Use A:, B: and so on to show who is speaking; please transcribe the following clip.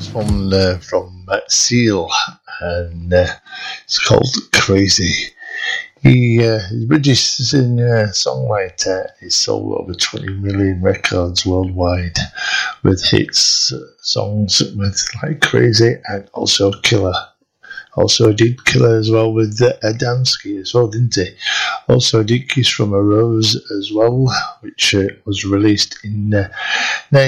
A: from Seal, and it's called Crazy. He's a British singer-songwriter. He's sold over 20 million records worldwide with hits songs with like Crazy and also Killer. Also did Killer as well with Adamski as well, didn't he? Also did Kiss from a Rose as well, which was released in